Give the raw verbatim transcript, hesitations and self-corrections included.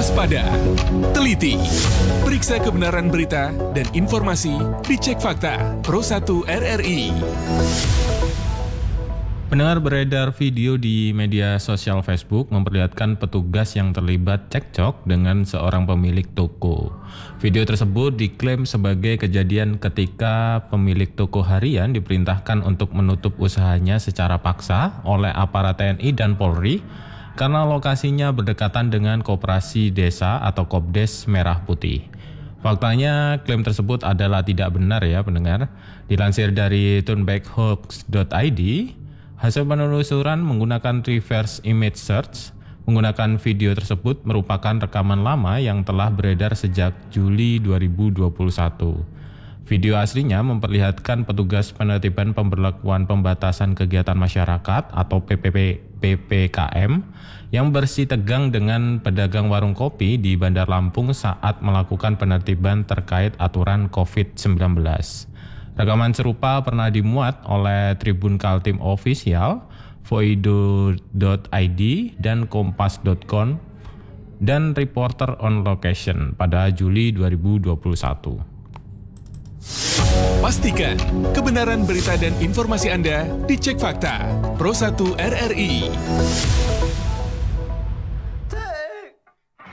Waspada, teliti, periksa kebenaran berita dan informasi, dicek fakta. Pro satu R R I. Pendengar, beredar video di media sosial Facebook memperlihatkan petugas yang terlibat cekcok dengan seorang pemilik toko. Video tersebut diklaim sebagai kejadian ketika pemilik toko harian diperintahkan untuk menutup usahanya secara paksa oleh aparat T N I dan Polri karena lokasinya berdekatan dengan Koperasi Desa atau Kopdes Merah Putih. Faktanya, klaim tersebut adalah tidak benar ya pendengar. Dilansir dari turnbackhoax dot I D, hasil penelusuran menggunakan reverse image search menggunakan video tersebut merupakan rekaman lama yang telah beredar sejak Juli dua ribu dua puluh satu. Video aslinya memperlihatkan petugas penertiban pemberlakuan pembatasan kegiatan masyarakat atau P P K M yang bersih tegang dengan pedagang warung kopi di Bandar Lampung saat melakukan penertiban terkait aturan covid sembilan belas. Rekaman serupa pernah dimuat oleh Tribun Kaltim Official, voido dot I D, dan kompas dot com, dan Reporter on Location pada Juli dua ribu dua puluh satu. Pastikan kebenaran berita dan informasi Anda dicek fakta. Pro satu R R I.